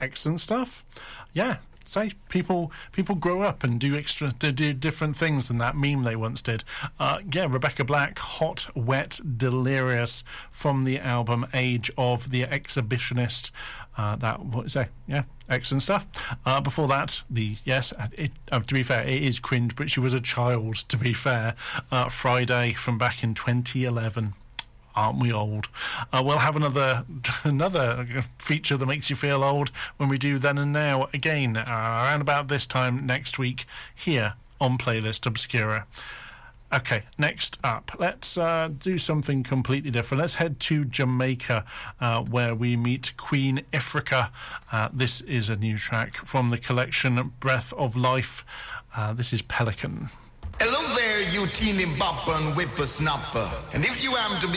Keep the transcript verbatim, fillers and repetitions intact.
excellent stuff. Yeah. Say people people grow up and do extra do different things than that meme they once did. Uh, yeah, Rebecca Black, Hot, Wet, Delirious from the album Age of the Exhibitionist. Uh, that what is that? Yeah, excellent stuff. Uh, before that, the yes, it, uh, to be fair, it is cringe, but she was a child. To be fair, uh, Friday from back in twenty eleven. Aren't we old? Uh, we'll have another another feature that makes you feel old when we do Then and Now again uh, around about this time next week here on Playlist Obscura. Okay, next up, let's uh, do something completely different. Let's head to Jamaica, uh, where we meet Queen Ifrica. Uh, this is a new track from the collection Breath of Life. Uh, this is Pelican. Hello there, you teeny bopper and whippersnapper. And if you happen to be